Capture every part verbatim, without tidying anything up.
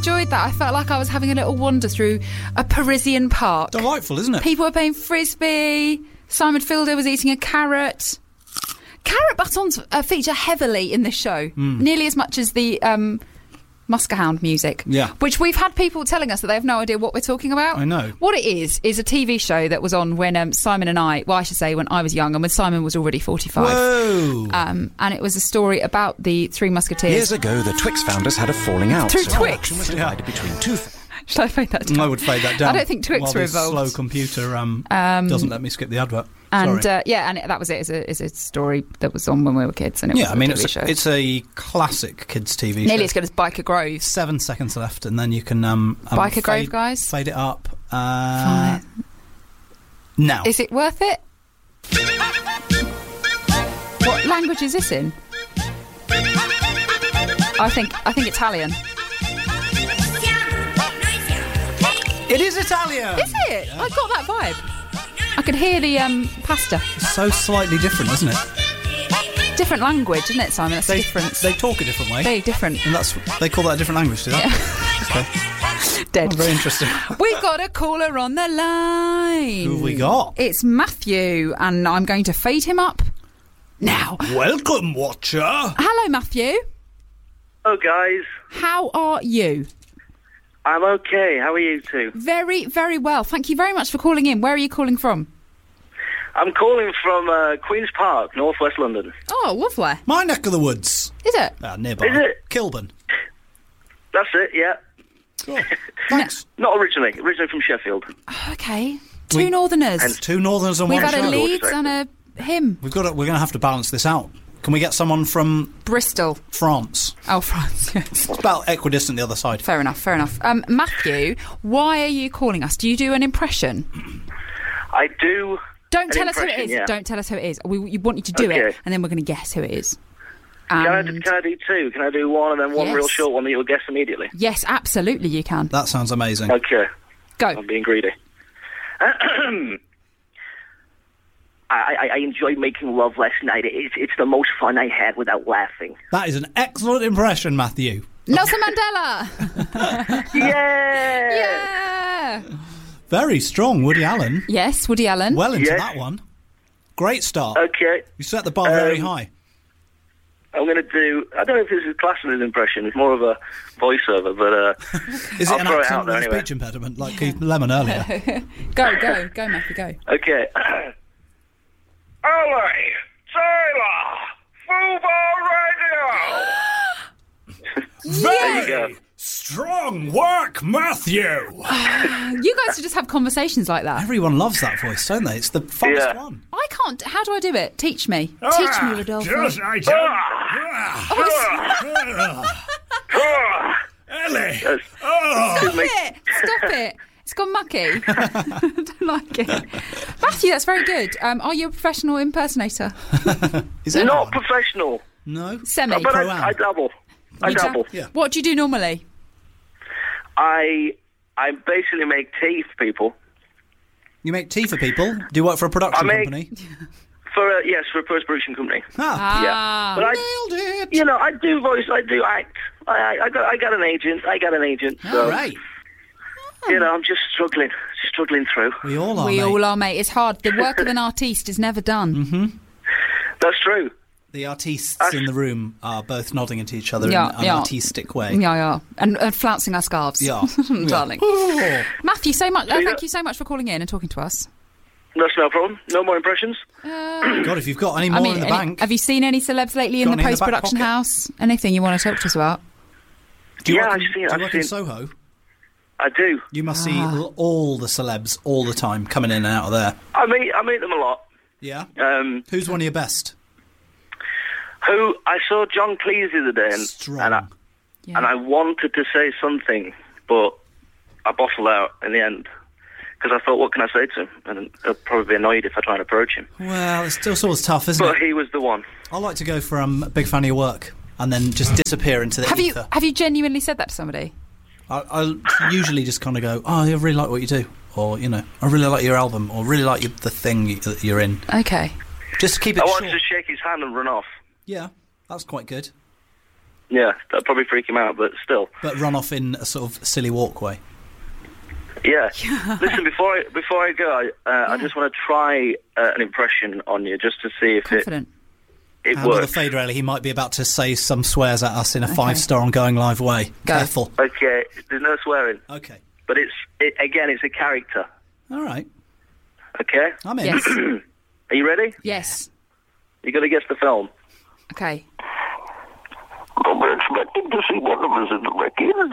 enjoyed that. I felt like I was having a little wander through a Parisian park. Delightful, isn't it? People were playing frisbee. Simon Fielder was eating a carrot. Carrot batons uh, feature heavily in this show, mm. nearly as much as the um, Muskehound music. Yeah. Which we've had people telling us that they have no idea what we're talking about. I know. What it is, is a T V show that was on when um, Simon and I, well, I should say when I was young and when Simon was already forty-five. Whoa! Um, and it was a story about the Three Musketeers. Years ago, the Twix founders had a falling out. Through so Twix? was divided between two... Should I fade that down? I would fade that down. I don't think Twix while were this involved. slow computer um, Um, doesn't let me skip the advert. And Sorry. uh, yeah, and it, that was it. It's a, it's a story that was on when we were kids, and it yeah, was I mean, a T V it's show. a, it's a classic kids' T V Nearly show. as good as Biker Grove. Seven seconds left, and then you can um, um Biker fade, Grove, guys. Fade it up. Uh, Fine. Now, Is it worth it? What language is this in? I think I think Italian. it is Italian. Is it? I got that vibe. I could hear the um, pasta. It's so slightly different, isn't it? Different language, isn't it, Simon? That's They, the difference. they talk a different way, Very different. and that's they call that a different language, do they? Okay. Dead. Oh, very interesting. We've got a caller on the line. Who have we got? It's Matthew, and I'm going to fade him up now. Welcome, Watcher. Hello, Matthew. Hello, guys. How are you? I'm okay. How are you two? Very, very well. Thank you very much for calling in. Where are you calling from? I'm calling from uh, Queen's Park, northwest London. Oh, lovely. My neck of the woods. Is it? Ah, nearby. Is it? Kilburn. That's it, yeah. Cool. Thanks. Not originally. Originally from Sheffield. Oh, okay. Two We- Northerners. And- Two Northerners on We've one had show. a Leeds and a him. We've got. To, we're going to have to balance this out. Can we get someone from Bristol. France? Oh, France, yes. It's about equidistant the other side. Fair enough, fair enough. Um, Matthew, why are you calling us? Do you do an impression? I do. Don't an tell us who it impression, is. yeah. Don't tell us who it is. We, we want you to do Okay. it, and then we're going to guess who it is. Can I, do, And- can I do two? Can I do one and then one Yes. real short one that you'll guess immediately? Yes, absolutely you can. That sounds amazing. Okay. Go. I'm being greedy. I, I, I enjoyed making love last night. It's, it's the most fun I had without laughing. That is an excellent impression, Matthew. Nelson Mandela! Yeah! Yeah! Very strong, Woody Allen. Yes, Woody Allen. Well into Yes. that one. Great start. Okay. You set the bar very Um, high. I'm going to do... I don't know if this is classed as an impression. It's more of a voiceover, but... Uh, Is I'll it an throw it accent out there with a anyway. speech impediment like Keith Lemon earlier? Go, go, go, Matthew, go. Okay. Ollie, Taylor, Football Radio. There you go. Strong work, Matthew! You guys should just have conversations like that. Everyone loves that voice, don't they? It's the funnest Yeah. one. I can't... How do I do it? Teach me. Teach me, Rodolfo. I Ellie! Yes. Stop it! Stop it! It's gone mucky. I don't like it. Matthew, that's very good. Um, are you a professional impersonator? Is Not anyone? professional, No? Semi. but Pro-am. I, I double. I You da- double. Yeah. What do you do normally? I I basically make tea for people. You make tea for people? Do you work for a production I make- company? For a, yes, for a post-production company. Ah, Ah. But I, nailed it! you know, I do voice, I do act. I, I, I got, I got an agent. I got an agent. So, All right. you know, I'm just struggling, struggling through. We all are, We mate. all are, mate. It's hard. The work of an artiste is never done. Mm-hmm. That's true. The artistes in the room are both nodding at each other Yeah, in an yeah. artistic way. Yeah, yeah. And, and flouncing our scarves. Yeah. Darling. Oh. Matthew, so much, uh, So, yeah. thank you so much for calling in and talking to us. That's no problem. No more impressions. God, if you've got any more I mean, in the any- bank. have you seen any celebs lately in Got the any in the back post-production pocket? house? Anything you want to talk to us about? Do you Yeah, work, I've in, seen- do you I've work in seen- Soho? I do. You must see Ah. l- all the celebs all the time coming in and out of there. I meet, I meet them a lot. Yeah? Um, Who's one of your best? who I saw John Cleese the other day, and, Strong. and I, Yeah. and I wanted to say something, but I bottled out in the end because I thought, what can I say to him? And he'll probably be annoyed if I try and approach him. Well, it's still sort of tough, isn't But it? he was the one. I like to go for um, a big fan of your work and then just disappear into the Have you ether. have you genuinely said that to somebody? I, I usually just kind of go, oh, I really like what you do. Or, you know, I really like your album. Or really like you, the thing you, that you're in. Okay. Just to keep it I short. wanted to shake his hand and run off. Yeah, that's quite good. Yeah, that'd probably freak him out, but still. But run off in a sort of silly walkway. Yeah. Listen, before I, before I go, I, uh, I just want to try uh, an impression on you, just to see if Confident. it, it And with works. the fade rally, he might be about to say some swears at us in a Okay. five-star on Going Live way. Go. Careful. Okay, there's no swearing, Okay. but it's it, again, it's a character. All right. Okay, I'm in. Yes. are you ready? Yes. You got to guess the film. Okay. I'm expecting to see one of us in the wreckage.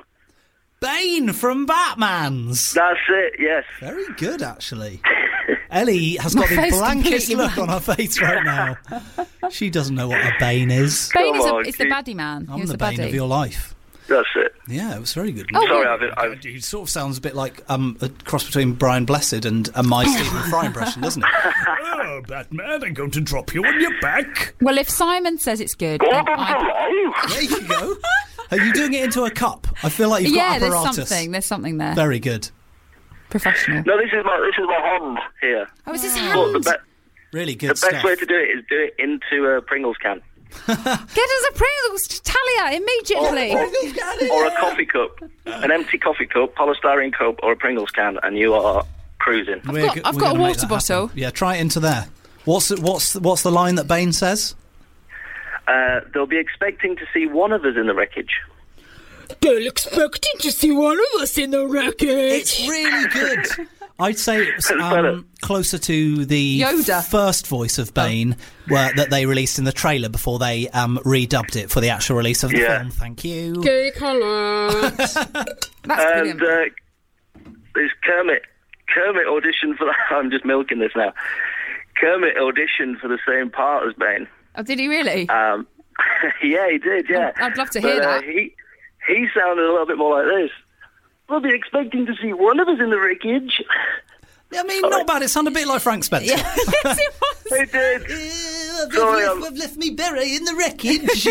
Bane from Batman's. That's it. Yes. Very good, actually. Ellie has got My the face blankest completely look on her face right now. She doesn't know what a Bane is. Bane is, a, on, is the Keith. baddie man. He I'm was the the Bane baddie. of your life. That's it. Yeah, it was very good. Oh, Sorry, well- I've, I've It sort of sounds a bit like um, a cross between Brian Blessed and uh, my Stephen Fry impression, doesn't it? Oh, Batman, I'm going to drop you on your back. Well, if Simon says it's good, then I... There you go. Are you doing it into a cup? I feel like you've yeah, got there's apparatus. something. There's something there. Very good. Professional. no. This is my this is my hand here. Oh, is his But hand? the, be- Really the good best stuff. way to do it is do it into a Pringles can Get us a Pringles Talia immediately. or, or a coffee cup, an empty coffee cup, polystyrene cup, or a Pringles can, and you are cruising. We're got- go- I've we're got a gonna make water that bottle. happen. Yeah, try it into there. What's the, what's the, what's the line that Bane says? Uh, they'll be expecting to see one of us in the wreckage. They're expecting to see one of us in the wreckage. It's really good. I'd say it's better. um, closer to the Yoda. first voice of Bane where, that they released in the trailer before they um, redubbed it for the actual release of the Yeah. film. Thank you. Gay colours. That's And brilliant. uh, there's Kermit. Kermit auditioned for the... I'm just milking this now. Kermit auditioned for the same part as Bane. Oh, did he really? Um, yeah, he did, yeah. I'd- I'd love to hear But, uh, that. He, he sounded a little bit more like this. We'll be expecting to see one of us in the wreckage. I mean, not bad. It sounded a bit like Frank Spencer. yes, it was. It did. Uh, Sorry, they've, I'm- left, they've left me buried in the wreckage.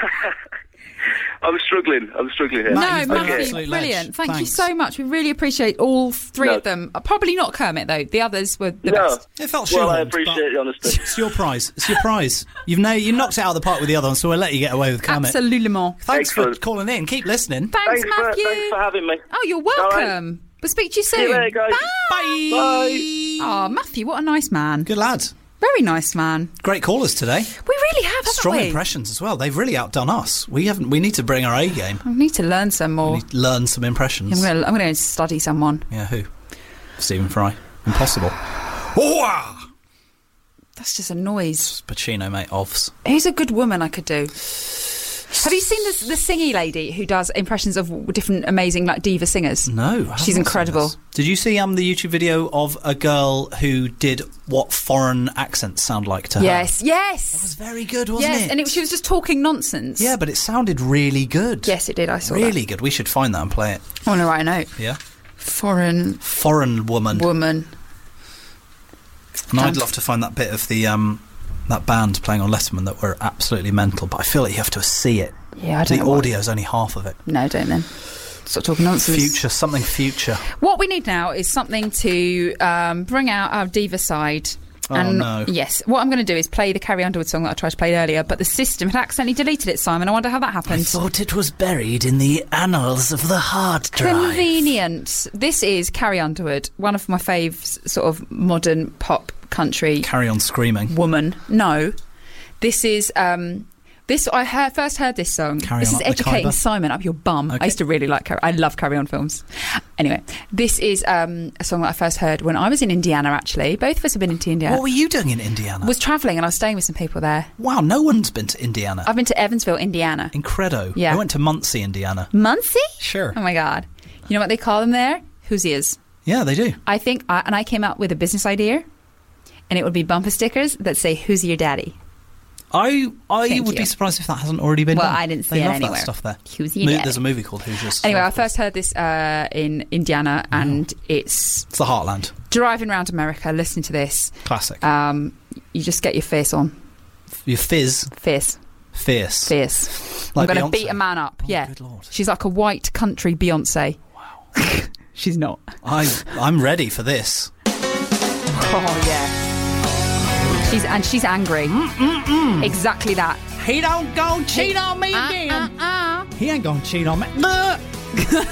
I'm struggling. I'm struggling here. Matt, No, you've been an Matthew, absolute ledge. brilliant. Thank you Thanks. so much. We really appreciate all three No. of them. Uh, Probably not Kermit, though. The others were the No. best. It felt Well, I shoehorned, appreciate but the honesty. It's your prize. It's your prize. You've na- you knocked it out of the park with the other one, so we'll let you get away with Kermit. Absolutely. Thanks Excellent. for calling in. Keep listening. Thanks, Thanks for, Matthew. thanks for having me. Oh, you're All right. welcome. We'll speak to you soon. See you later, guys. Bye. Bye. Oh, Matthew, what a nice man. Good lad. Very nice man. Great callers today. We really have, haven't Strong we? impressions as well. They've really outdone us. We haven't. We need to bring our A game. I need to learn some more. We need to learn some impressions. I'm going to I'm going to study someone. Yeah, who? Stephen Fry. Impossible. Oh, That's just a noise. Pacino, mate. Ovs. Who's a good woman I could do? Have you seen this, the singy lady who does impressions of different amazing like diva singers? No, I haven't She's seen incredible. this. Did you see um the YouTube video of a girl who did what foreign accents sound like to her? Yes, yes. It was very good, wasn't Yes, it? and it, she was just talking nonsense. Yeah, but it sounded really good. Yes, it did. I saw Really that. good. We should find that and play it. I want to write a note. Yeah. Foreign Foreign woman. woman. And I'd love to find that bit of the um that band playing on Letterman that were absolutely mental, but I feel like you have to see it. Yeah, I don't The know what- audio's only half of it. No, don't then. Stop talking nonsense. Future, something future. What we need now is something to um, bring out our diva side. Oh, and no. Yes, what I'm going to do is play the Carrie Underwood song that I tried to play earlier, but the system had accidentally deleted it, Simon. I wonder how that happened. thought it was buried in the annals of the hard drive. Convenient. This is Carrie Underwood, one of my faves, sort of modern pop country Carry on screaming. woman. No, this is um, this. I heard, first heard this song. Carry this On is Up the educating Khyber. Simon up your bum. Okay. I used to really like. Carry, I love Carry On films. Anyway, this is um, a song that I first heard when I was in Indiana. Actually, both of us have been into Indiana. What were you doing in Indiana? Was travelling and I was staying with some people there. Wow, no one's been to Indiana. I've been to Evansville, Indiana. Incredo. Yeah. I went to Muncie, Indiana. Muncie? Sure. Oh my god! You know what they call them there? Hoosiers. Yeah, they do. I think, I, and I came up with a business idea, and it would be bumper stickers that say "Who's your daddy?" I I Thank would you. be surprised if that hasn't already been Well, done. I didn't see they it love anywhere. that stuff there. Who's your Mo- daddy? There's a movie called Hoosiers. Anyway, I first heard this uh, in Indiana, and it's It's the Heartland. driving around America, listening to this. Classic. Um, you just get your face on. Your fizz. Fierce. Fierce. Fierce. Like I'm going Beyonce. to beat a man up. Oh, yeah. good lord. She's like a white country Beyonce. Wow. She's not. I, I'm ready for this. Oh, yeah. She's And she's angry. Mm-mm-mm. Exactly that. He don't go cheat on me Uh, again. uh, uh. He ain't gonna cheat on me.